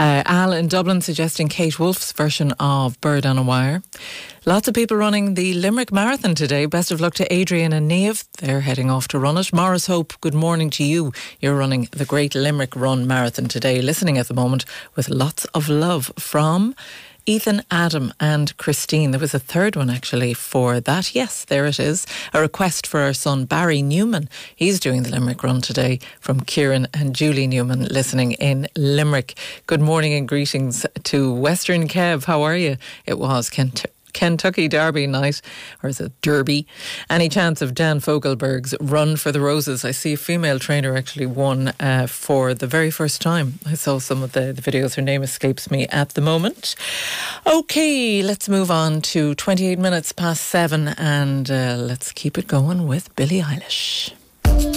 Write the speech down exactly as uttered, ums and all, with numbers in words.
Uh, Al in Dublin suggesting Kate Wolf's version of Bird on a Wire. Lots of people running the Limerick Marathon today. Best of luck to Adrian and Niamh. They're heading off to run it. Morris Hope, good morning to you. You're running the Great Limerick Run Marathon today. Listening at the moment with lots of love from Ethan, Adam and Christine. There was a third one actually for that. Yes, there it is. A request for our son Barry Newman. He's doing the Limerick Run today from Kieran and Julie Newman listening in Limerick. Good morning and greetings to Western Kev. How are you? It was Kent. Kentucky Derby night, or is it Derby? Any chance of Dan Fogelberg's Run for the Roses? I see a female trainer actually won uh, for the very first time. I saw some of the, the videos. Her name escapes me at the moment. Okay, let's move on to twenty-eight minutes past seven and uh, let's keep it going with Billie Eilish.